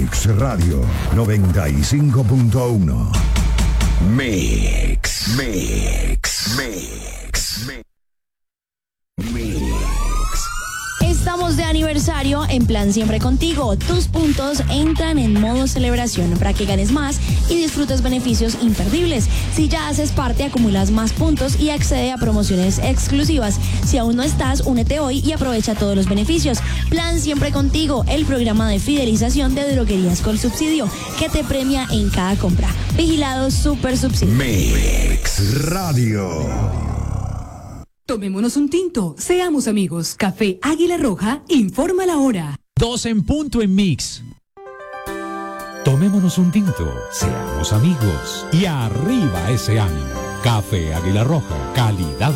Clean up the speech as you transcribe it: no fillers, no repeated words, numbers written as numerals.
Mix Radio 95.1. Mix. Estamos de aniversario en Plan Siempre Contigo. Tus puntos entran en modo celebración para que ganes más y disfrutes beneficios imperdibles. Si ya haces parte, acumulas más puntos y accede a promociones exclusivas. Si aún no estás, únete hoy y aprovecha todos los beneficios. Plan Siempre Contigo, el programa de fidelización de Droguerías con Subsidio, que te premia en cada compra. Vigilado Super Subsidio. Mix Radio. Tomémonos un tinto, seamos amigos. Café Águila Roja informa la hora. 2 en punto en Mix. Tomémonos un tinto, seamos amigos. Y arriba ese ánimo. Café Águila Roja, calidad